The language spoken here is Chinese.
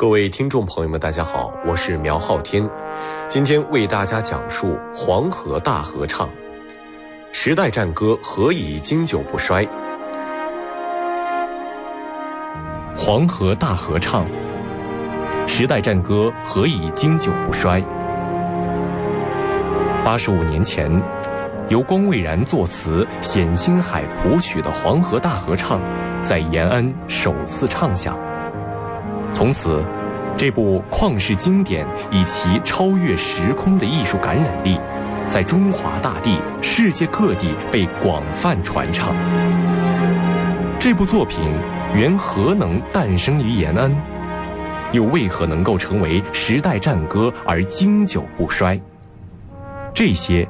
各位听众朋友们，大家好，我是苗昊天，今天为大家讲述黄河大合唱。时代战歌何以经久不衰？黄河大合唱，时代战歌何以经久不衰？85年前，由光蔚然作词、冼星海谱曲的黄河大合唱在延安首次唱响。从此，这部旷世经典以其超越时空的艺术感染力，在中华大地、世界各地被广泛传唱。这部作品原何能诞生于延安？又为何能够成为时代战歌而经久不衰？这些